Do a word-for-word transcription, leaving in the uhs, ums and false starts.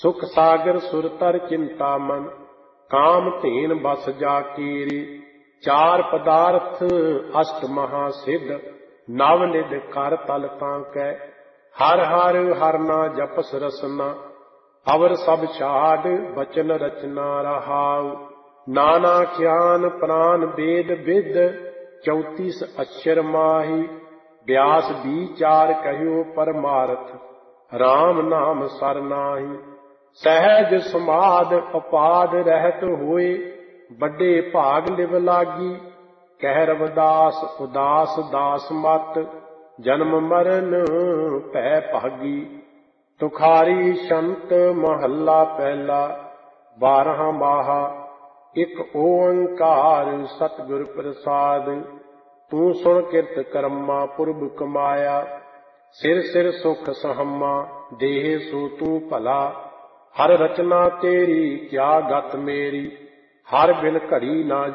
ਸੁਖ ਸਾਗਰ ਸੁਰ ਤਰ ਚਿੰਤਾ ਮਨ, ਕਾਮ ਧੀਨ ਬਸ ਜਾ ਕੀਰੀ। ਚਾਰ ਪਦਾਰਥ ਅਸ਼ਟ ਮਹਾ ਸਿੱਧ, ਨਵ ਨਿਧ ਕਰ ਤਲ ਤਾਂ ਕੈ। ਹਰ ਹਰ ਹਰ ਨਾ ਜਪਸ ਰਸਨਾ, ਅਵਰ ਸਭ ਛਾੜ ਬਚਨ ਰਚਨਾ ਰਹਾਉ। ਨਾਨਾ ਖਿਆਨ ਪ੍ਰਾਨ ਵੇਦ ਵਿਦ, ਚੌਤੀਸ ਅक्षर ਮਾਹੀ। ਬਿਆਸ ਵਿਚਾਰ ਕਹਿਓ ਪਰਮਾਰਥ, ਰਾਮ ਨਾਮ ਸਰ ਨਾਹੀ। ਸਹਿਜ ਸਮਾਧ ਅਪਾਦ ਰਹਿਤ ਹੋਏ, ਵੱਡੇ ਭਾਗ ਲਿਵ ਲਾਗੀ। ਕਹਿ ਰਵਿਦਾਸ ਉਦਾਸ ਦਾਸ ਮਤ, ਜਨਮ ਮਰਨ ਭੈ ਭਾਗੀ। ਤੁਖਾਰੀ ਸ਼ੰਤ ਮਹੱਲਾ ਪਹਿਲਾ, ਬਾਰਾਂ ਮਾਹਾ। ਇੱਕ ਓੰਕਾਰ ਸਤਿਗੁਰ ਪ੍ਰਸਾਦ, ਤੂੰ ਸੁਣ ਕਿਰਤ ਕਰਮਾ ਪੁਰਬ ਕਮਾਇਆ। ਸਿਰ ਸਿਰ ਸੁਖ ਸਹਮਾ, ਦੇਹ ਸੋ ਤੂੰ ਭਲਾ। ਹਰ ਰਚਨਾ ਤੇਰੀ ਕਿਆ ਗਤ ਮੇਰੀ, ਹਰ ਬਿਨ ਘੜੀ ਨਾ